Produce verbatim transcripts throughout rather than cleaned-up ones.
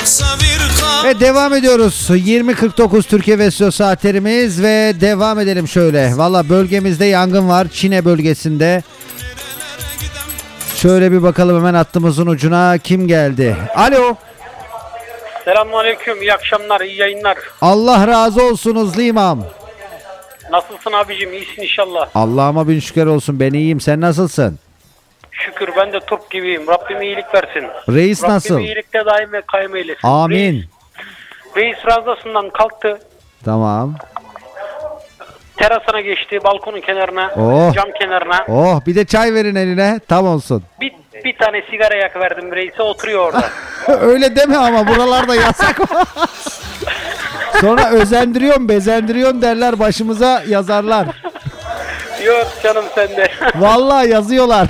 Ve devam ediyoruz. yirmi kırk dokuz Türkiye ve Stüdyo saatlerimiz ve devam edelim şöyle. Valla bölgemizde yangın var. Çine bölgesinde. Şöyle bir bakalım hemen hattımızın ucuna kim geldi? Alo. Selamünaleyküm. İyi akşamlar, iyi yayınlar. Allah razı olsun Uzlu İmam. Nasılsın abicim? İyisin inşallah. Allah'ıma bin şükür olsun. Ben iyiyim. Sen nasılsın? Şükür ben de Türk gibiyim. Rabbim iyilik versin. Reis Rabbim nasıl? Rabbim iyilikte daim ve kaim eylesin. Amin. Reis, reis ranzasından kalktı. Tamam. Terasına geçti. Balkonun kenarına. Oh. Cam kenarına. Oh, bir de çay verin eline. Tam olsun. Bir, bir tane sigara yak verdim reise. Oturuyor orada. Öyle deme ama buralarda yasak. Sonra özendiriyorsun, bezendiriyorsun derler, başımıza yazarlar. Yok canım sende. Vallahi yazıyorlar.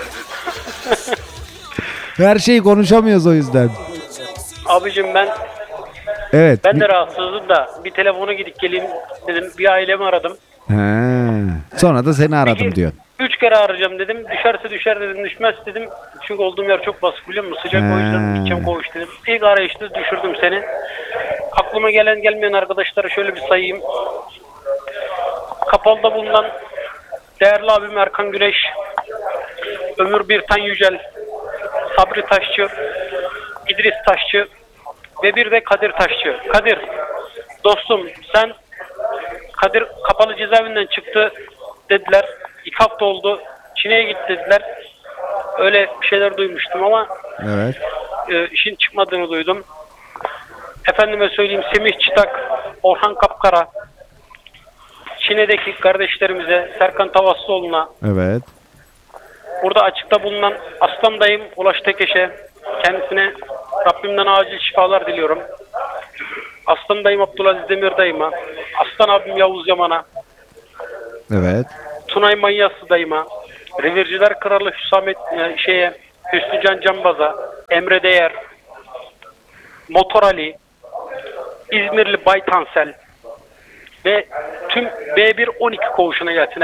Her şeyi konuşamıyoruz o yüzden. Abicim ben Evet. ben de rahatsızdım da bir telefona gidip geleyim dedim. Bir ailemi aradım. He. Sonra da seni aradım Peki, diyor. Üç kere arayacağım dedim. Düşerse düşer dedim. Düşmez dedim. Çünkü olduğum yer çok basık biliyor musun? Sıcak o yüzden gideceğim koğuş dedim. İlk arayışta düşürdüm seni. Aklıma gelen gelmeyen arkadaşları şöyle bir sayayım. Kapalı'da bulunan değerli abim Erkan Güneş, Ömür Birtan Yücel, Sabri Taşçı, İdris Taşçı ve bir de Kadir Taşçı. Kadir, dostum sen Kadir kapalı cezaevinden çıktı dediler. İki hafta oldu. Çin'e gitti dediler. Öyle bir şeyler duymuştum ama Evet. e, işin çıkmadığını duydum. Efendime söyleyeyim Semih Çıtak, Orhan Kapkara, Çin'deki kardeşlerimize, Serkan Tavaslıoğlu'na, Evet. burada açıkta bulunan Aslan dayım Ulaş Tekeş'e, kendisine Rabbimden acil şifalar diliyorum. Aslan dayım Abdülaziz Demir dayıma, Aslan abim Yavuz Yaman'a, Evet. Tunay Manyası dayıma, Revirciler Kralı Hüsamet e, şeye, Hüsnü Can Canbaz'a, Emre Değer, Motor Ali, İzmirli Bay Tansel ve tüm B bir on iki koğuşuna gelsin.